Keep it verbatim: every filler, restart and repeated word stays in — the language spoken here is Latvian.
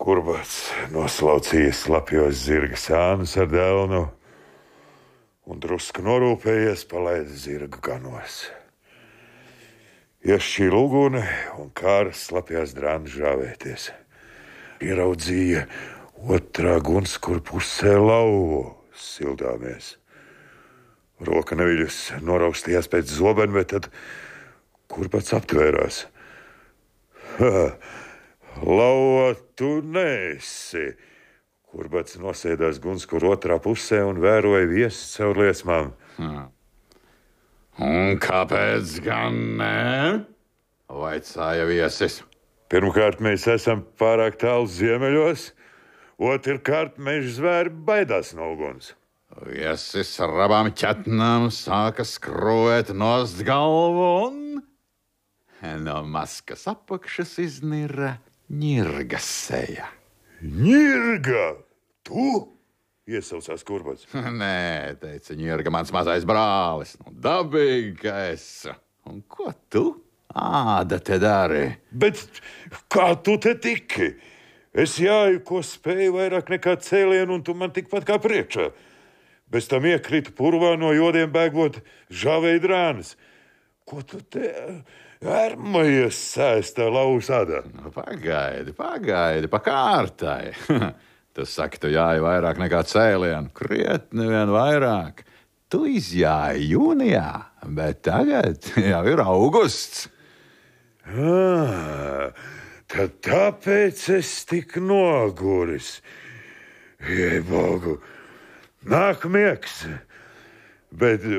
Kurbats noslaucīja slapjos zirga sānus ar delnu un drusku norūpējies palaida zirgu ganos. Iešķīla uguni un kāras slapjās drānas žāvēties. Ieraudzīja otrā gunskura pusē lauvu sildāmies. Roka neviļus noraustījās pēc zobena, bet tad Kurbats aptvērās. Ha, lauva tu neesi! Kurbats nosēdās gunskura otrā pusē un vēroja viesus caur liesmām. Hmm. Un kāpēc gan ne? Vaicāja viesis. Pirmkārt, mēs esam pārāk tālu ziemeļos, otrkārt, meža zvēri baidās no uguns. Viesis ar abām ķetnām sāka skrūvēt nost galvu un no maskas apakšas iznira ņirga seja. Ņirga! Tu? Iesaucās Kurbats. Nē, teica ņirga, mans mazais brālis. Nu, dabīgi, ka esi. Un ko tu? Āda te dari. Bet kā tu te tiki? Es jāju, ko spēju vairāk nekā cēlienu, un tu man tikpat kā priekšā. Bez tam iekrita purvā no jodiem bēgot žāvēja drānas. Ko tu te ērmajies sēstā lausādā? Nu, pagaidi, pagaidi, pa kārtai. Tu saki, tu jāju vairāk nekā cēlienu. Krietni vien vairāk. Tu izjāji jūnijā, bet tagad jau ir augusts. Ah, tad tāpēc es tik noguris. Jēbogu, nāk miegs. Bet